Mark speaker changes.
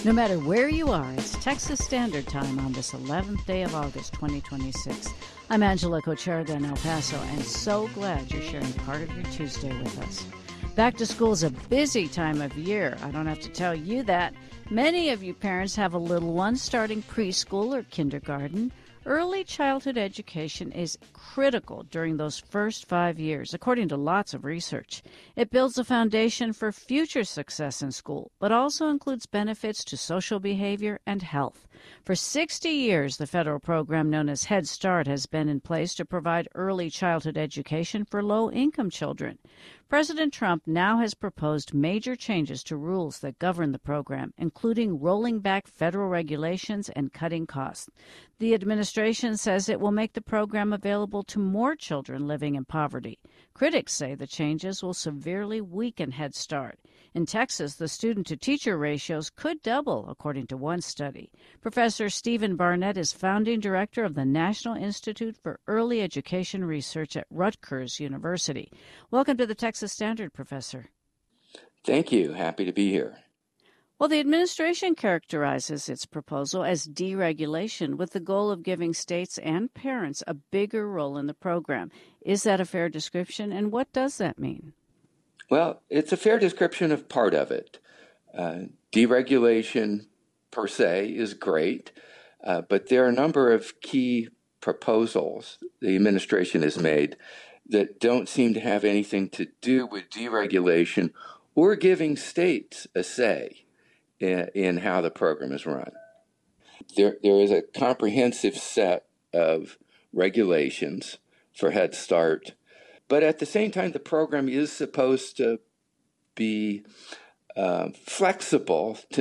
Speaker 1: No matter where you are, it's Texas Standard Time on this 11th day of August, 2026. I'm Angela Cocherda in El Paso, and so glad you're sharing part of your Tuesday with us. Back to school is a busy time of year. I don't have to tell you that. Many of you parents have a little one starting preschool or kindergarten. Early childhood education is critical during those first 5 years, according to lots of research. It builds a foundation for future success in school, but also includes benefits to social behavior and health. For 60 years, the federal program known as Head Start has been in place to provide early childhood education for low-income children. President Trump now has proposed major changes to rules that govern the program, including rolling back federal regulations and cutting costs. The administration says it will make the program available to more children living in poverty. Critics say the changes will severely weaken Head Start. In Texas, the student-to-teacher ratios could double, according to one study. Professor Stephen Barnett is founding director of the National Institute for Early Education Research at Rutgers University. Welcome to the Texas Standard, Professor.
Speaker 2: Thank you. Happy to be here.
Speaker 1: Well, the administration characterizes its proposal as deregulation with the goal of giving states and parents a bigger role in the program. Is that a fair description, and what does that mean?
Speaker 2: Well, it's a fair description of part of it. Deregulation per se is great, but there are a number of key proposals the administration has made that don't seem to have anything to do with deregulation or giving states a say in how the program is run. There is a comprehensive set of regulations for Head Start, but at the same time, the program is supposed to be flexible to